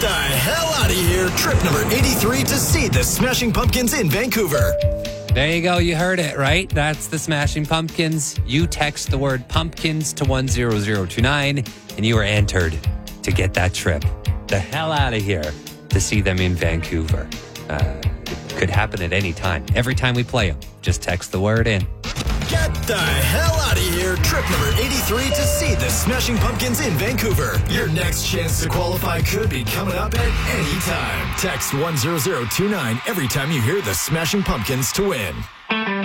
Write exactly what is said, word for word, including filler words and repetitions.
the hell out of here. Trip number eighty-three to see the Smashing Pumpkins in Vancouver. There you go. You heard it, right? That's the Smashing Pumpkins. You text the word pumpkins to one zero zero two nine, and you are entered to get that trip the hell out of here to see them in Vancouver. Uh, it could happen at any time. Every time we play them, just text the word in. Get the hell out of here. Trip number eighty-three to see the Smashing Pumpkins in Vancouver. Your next chance to qualify could be coming up at any time. Text one zero zero two nine every time you hear the Smashing Pumpkins to win.